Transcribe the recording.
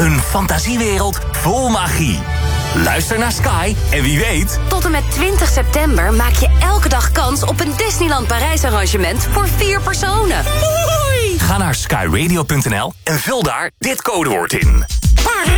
Een fantasiewereld vol magie. Luister naar Sky en wie weet... Tot en met 20 september maak je elke dag kans op een Disneyland Parijs arrangement voor 4 personen. Ga naar skyradio.nl en vul daar dit codewoord in.